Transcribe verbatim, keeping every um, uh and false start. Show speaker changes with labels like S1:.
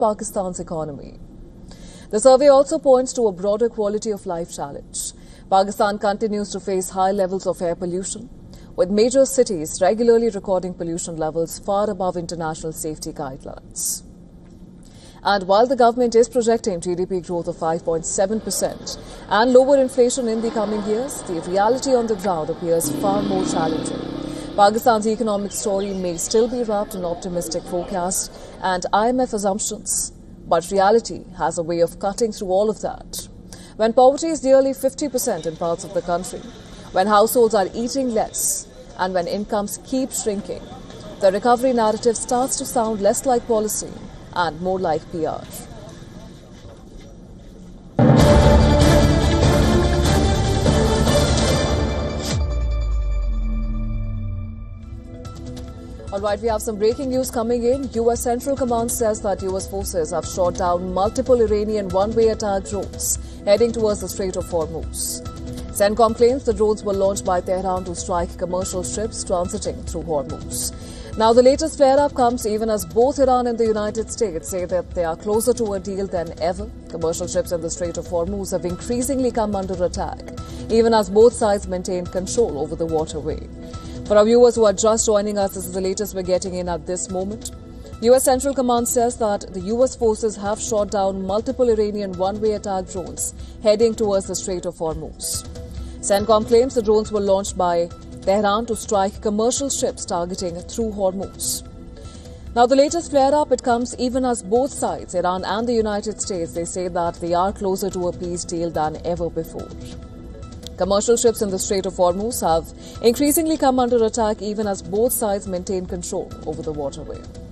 S1: Pakistan's economy. The survey also points to a broader quality of life challenge. Pakistan continues to face high levels of air pollution, with major cities regularly recording pollution levels far above international safety guidelines. And while the government is projecting G D P growth of five point seven percent and lower inflation in the coming years, the reality on the ground appears far more challenging. Pakistan's economic story may still be wrapped in optimistic forecasts and I M F assumptions, but reality has a way of cutting through all of that. When poverty is nearly fifty percent in parts of the country, when households are eating less, and when incomes keep shrinking, the recovery narrative starts to sound less like policy and more like P R. All right, we have some breaking news coming in. U S Central Command says that U S forces have shot down multiple Iranian one-way attack drones heading towards the Strait of Hormuz. CENTCOM claims the drones were launched by Tehran to strike commercial ships transiting through Hormuz. Now, the latest flare-up comes even as both Iran and the United States say that they are closer to a deal than ever. Commercial ships in the Strait of Hormuz have increasingly come under attack, even as both sides maintain control over the waterway. For our viewers who are just joining us, this is the latest we're getting in at this moment. U S Central Command says that the U S forces have shot down multiple Iranian one-way attack drones heading towards the Strait of Hormuz. CENTCOM claims the drones were launched by Tehran to strike commercial ships targeting through Hormuz. Now, the latest flare-up, it comes even as both sides, Iran and the United States, they say that they are closer to a peace deal than ever before. Commercial ships in the Strait of Hormuz have increasingly come under attack even as both sides maintain control over the waterway.